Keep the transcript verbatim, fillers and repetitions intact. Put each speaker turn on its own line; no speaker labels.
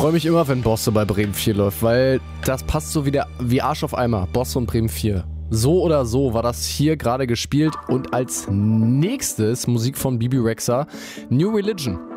freue mich immer, wenn Bosse bei Bremen vier läuft, weil das passt so wie, der, wie Arsch auf Eimer. Bosse und Bremen vier. So oder so war das hier gerade gespielt und als nächstes Musik von Bibi Rexha, New Religion.